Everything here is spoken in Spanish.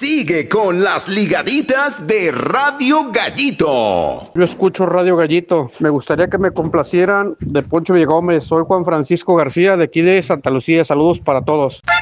Sigue con las ligaditas de Radio Gallito. Yo escucho Radio Gallito. Me gustaría que me complacieran de Poncho Villagómez. Soy Juan Francisco García, de aquí de Santa Lucía. Saludos para todos.